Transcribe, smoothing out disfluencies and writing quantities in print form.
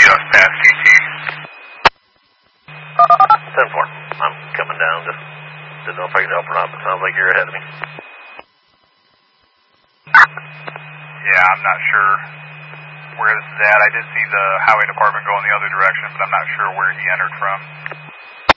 just past GT. 10-4. I'm coming down. Just didn't know if I could help or not, but sounds like you're ahead of me. Yeah, I'm not sure where this is at. I did see the highway department go in the other direction, but I'm not sure where he entered from.